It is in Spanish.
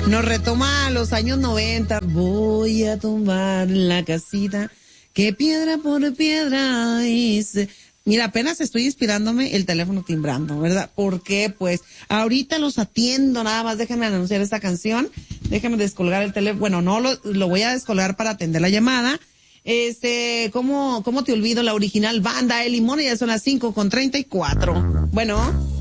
Nos retoma a los años 90. Voy a tumbar la casita que piedra por piedra hice. Mira, apenas estoy inspirándome el teléfono timbrando, ¿verdad? ¿Por qué? Pues ahorita los atiendo, nada más déjenme anunciar esta canción. Déjenme descolgar el teléfono. Bueno, no lo voy a descolgar para atender la llamada. ¿Cómo te olvido? La original banda El Limón, y ya son las 5:34. Bueno.